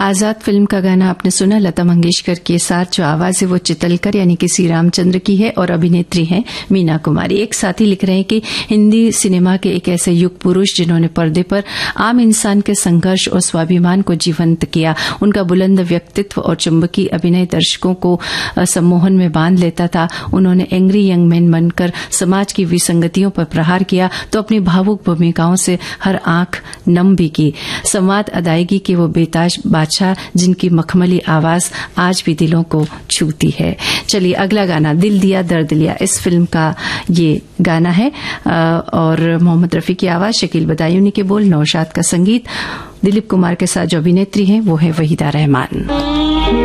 आजाद film का गाना आपने सुना। लता मंगेशकर के साथ जो आवाज है वो चितलकर यानी कि श्री रामचंद्र की है और अभिनेत्री हैं मीना कुमारी। एक साथी लिख रहे हैं कि हिंदी सिनेमा के एक ऐसे युग पुरुष जिन्होंने पर्दे पर आम इंसान के संघर्ष और स्वाभिमान को जीवंत किया। उनका बुलंद व्यक्तित्व और चुंबकीय अभिनय दर्शकों को सम्मोहन में बांध लेता था। उन्होंने एंग्री यंग मैन बनकर समाज की विसंगतियों पर प्रहार किया तो अपनी भावुक भूमिकाओं से हर आंख नम भी की। संवाद अदायगी के वो बेताज बादशाह जिनकी मखमली आवाज आज भी दिलों को छूती है। चलिए अगला गाना दिल दिया दर्द लिया, इस फिल्म का ये गाना है और मोहम्मद रफी की आवाज, शकील बदायूनी के बोल, नौशाद का संगीत, दिलीप कुमार के साथ जो अभिनेत्री हैं वो है वहीदा रहमान।